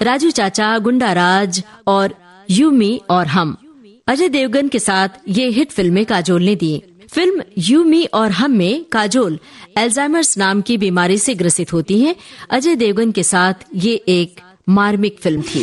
राजू चाचा, गुंडा राज और यू मी और हम। अजय देवगन के साथ ये हिट फिल्में काजोल ने दी। फिल्म यू मी और हम में काजोल अल्जाइमर्स नाम की बीमारी से ग्रसित होती हैं। अजय देवगन के साथ ये एक मार्मिक फिल्म थी।